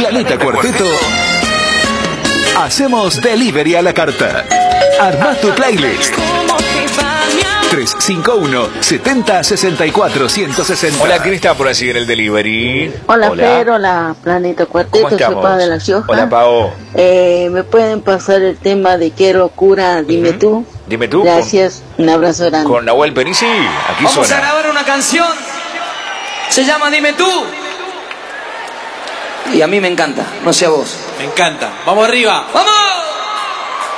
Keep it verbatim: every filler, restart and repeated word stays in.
Planeta Cuarteto. Hacemos delivery a la carta. Armá tu playlist. tres cinco uno, setenta, sesenta y cuatro, ciento sesenta. Hola, ¿quién está por allí en el delivery? Hola, hola. Fer, hola, Planeta Cuarteto, soy Pau de la Cioja. Hola, Pau. Eh, ¿Me pueden pasar el tema de Qué locura? Dime uh-huh. tú. Dime tú. Gracias, un abrazo grande. Con Nahuel Penici, aquí Vamos suena. Vamos a grabar una canción. Se llama Dime tú. Y a mí me encanta, no sé a vos. Me encanta. Vamos arriba. ¡Vamos!